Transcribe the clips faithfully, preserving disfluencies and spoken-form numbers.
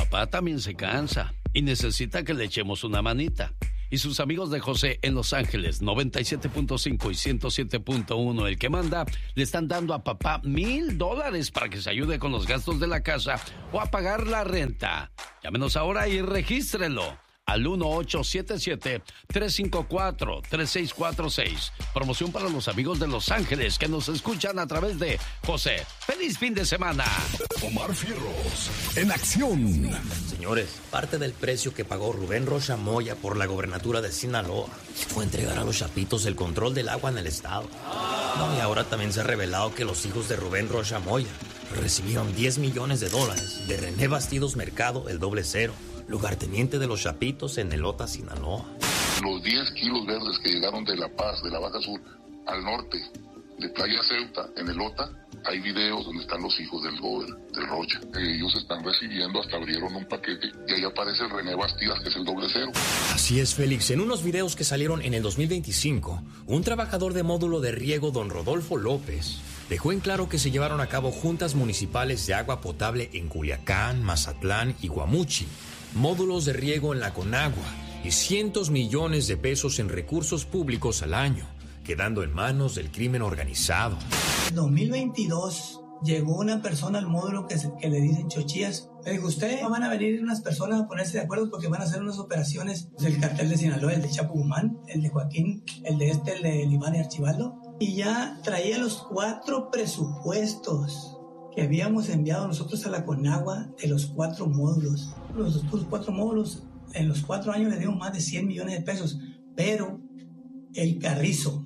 papá también se cansa y necesita que le echemos una manita. Y sus amigos de José en Los Ángeles, noventa y siete punto cinco y ciento siete punto uno, el que manda, le están dando a papá mil dólares para que se ayude con los gastos de la casa o a pagar la renta. Llámenos ahora y regístrelo al uno ocho siete siete, tres cinco cuatro, tres seis cuatro seis. Promoción para los amigos de Los Ángeles que nos escuchan a través de José. ¡Feliz fin de semana! Omar Fierros, en acción. Señores, parte del precio que pagó Rubén Rocha Moya por la gobernatura de Sinaloa fue entregar a los chapitos el control del agua en el estado. No, y ahora también se ha revelado que los hijos de Rubén Rocha Moya recibieron diez millones de dólares de René Bastidos Mercado, el doble cero, lugarteniente de los chapitos en Elota, Sinaloa. Los diez kilos verdes que llegaron de La Paz, de la Baja Sur, al norte, de Playa Ceuta, en Elota, hay videos donde están los hijos del Gober, del Rocha. Ellos están recibiendo, hasta abrieron un paquete, y ahí aparece el René Bastidas, que es el doble cero. Así es, Félix. En unos videos que salieron en el dos mil veinticinco, un trabajador de módulo de riego, don Rodolfo López, dejó en claro que se llevaron a cabo juntas municipales de agua potable en Culiacán, Mazatlán y Guamuchi, módulos de riego en la Conagua y cientos millones de pesos en recursos públicos al año, quedando en manos del crimen organizado. En dos mil veintidós llegó una persona al módulo que, se, que le dicen chochías. Le dijo, ustedes van a venir unas personas a ponerse de acuerdo porque van a hacer unas operaciones del cartel de Sinaloa, el de Chapo Guzmán, el de Joaquín, el de este, el de Iván y Archibaldo. Y ya traía los cuatro presupuestos que habíamos enviado nosotros a la Conagua de los cuatro módulos. Los, los cuatro módulos, en los cuatro años le dimos más de cien millones de pesos, pero el Carrizo,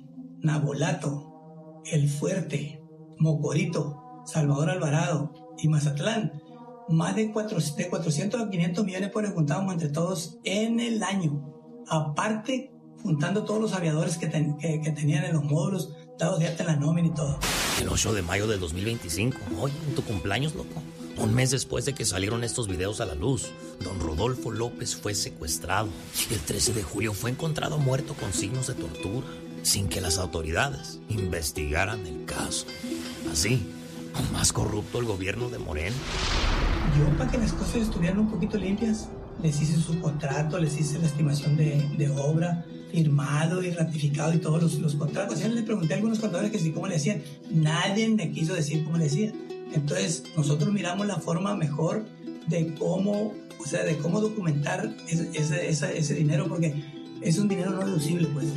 Nabolato, El Fuerte, Mocorito, Salvador Alvarado y Mazatlán, más de, cuatro, de cuatrocientos a quinientos millones pues los juntábamos entre todos en el año. Aparte, juntando todos los aviadores que, ten, que, que tenían en los módulos, dados de alta en la nómina y todo. El ocho de mayo del dos mil veinticinco, oye, en tu cumpleaños, loco. Un mes después de que salieron estos videos a la luz, don Rodolfo López fue secuestrado. El trece de julio fue encontrado muerto con signos de tortura, sin que las autoridades investigaran el caso. Así, más corrupto el gobierno de Moreno. Yo, para que las cosas estuvieran un poquito limpias, les hice su contrato, les hice la estimación de, de obra, firmado y ratificado y todos los, los contratos. Ya le pregunté a algunos contadores que sí, cómo le hacían. Nadie me quiso decir cómo le hacían. Entonces, nosotros miramos la forma mejor de cómo, o sea, de cómo documentar ese, ese, ese, ese dinero, porque es un dinero no deducible, pues.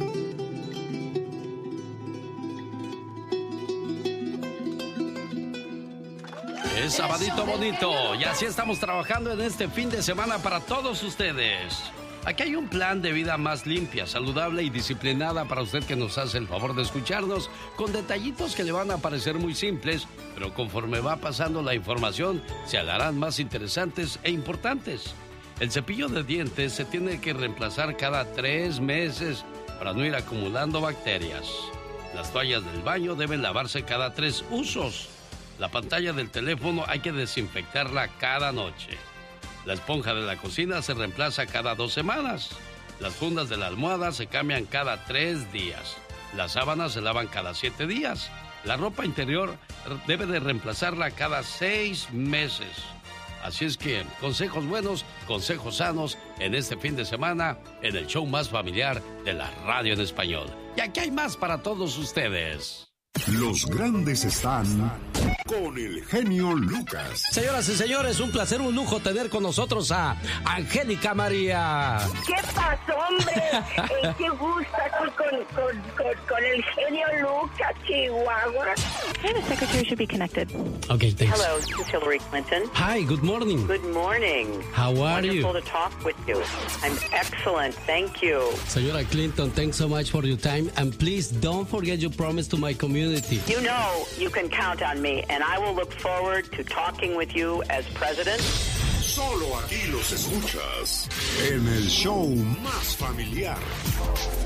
Es sabadito bonito y así estamos trabajando en este fin de semana para todos ustedes. Aquí hay un plan de vida más limpia, saludable y disciplinada para usted que nos hace el favor de escucharnos, con detallitos que le van a parecer muy simples, pero conforme va pasando la información se harán más interesantes e importantes. El cepillo de dientes se tiene que reemplazar cada tres meses para no ir acumulando bacterias. Las toallas del baño deben lavarse cada tres usos. La pantalla del teléfono hay que desinfectarla cada noche. La esponja de la cocina se reemplaza cada dos semanas. Las fundas de la almohada se cambian cada tres días. Las sábanas se lavan cada siete días. La ropa interior debe de reemplazarla cada seis meses. Así es que, consejos buenos, consejos sanos en este fin de semana en el show más familiar de la radio en español. Y aquí hay más para todos ustedes. Los grandes están con el genio Lucas. Señoras y señores, un placer, un lujo tener con nosotros a Angélica María. ¿Qué pasó, hombre? Eh, qué gusto aquí con, con, con, con el genio Lucas, Chihuahua. Okay, the secretary should be connected. Okay, thanks. Hello, this is Hillary Clinton. Hi, good morning. Good morning. How are Wonderful you? Wonderful to talk with you. I'm excellent, thank you. Señora Clinton, thanks so much for your time. And please don't forget your promise to my community. You know you can count on me, and I will look forward to talking with you as president. Solo aquí los escuchas en el show más familiar.